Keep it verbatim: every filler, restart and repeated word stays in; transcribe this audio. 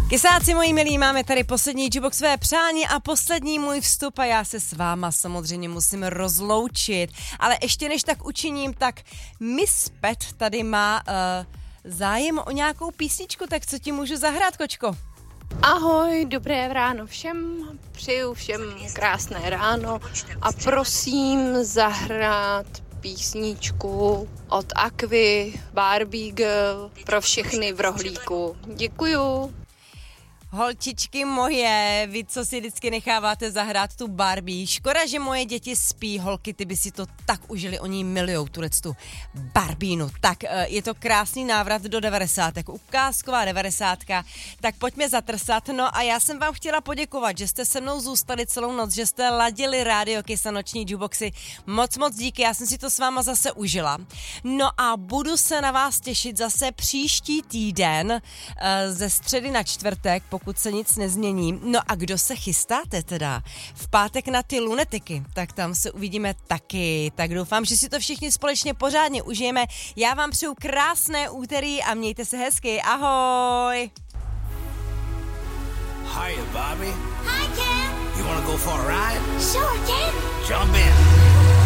Kysáci moji milí, máme tady poslední Jukeboxové přání a poslední můj vstup a já se s váma samozřejmě musím rozloučit. Ale ještě než tak učiním, tak Miss Pet tady má uh, zájem o nějakou písničku, tak co ti můžu zahrát, kočko? Ahoj, dobré ráno všem, přeju všem krásné ráno a prosím zahrát písničku od Aquy, Barbie Girl pro všechny v rohlíku. Děkuju. Holčičky moje, vy, co si vždycky necháváte zahrát tu Barbie. Škoda, že moje děti spí, holky, ty by si to tak užili, oni milujou tu Barbínu. Tak je to krásný návrat do devadesátek, ukázková devadesátka, tak pojďme zatrsat. No a já jsem vám chtěla poděkovat, že jste se mnou zůstali celou noc, že jste ladili Rádio Kiss a noční jukeboxy. Moc, moc díky, já jsem si to s váma zase užila. No a budu se na vás těšit zase příští týden ze středy na čtvrtek, pokud se nic nezmění. No a kdo se chystáte teda v pátek na ty lunetiky, tak tam se uvidíme taky. Tak doufám, že si to všichni společně pořádně užijeme. Já vám přeju krásné úterý a mějte se hezky. Ahoj! Hiya, Bobby. Hi, Ken. You wanna go for a ride? Sure, Ken. Jump in.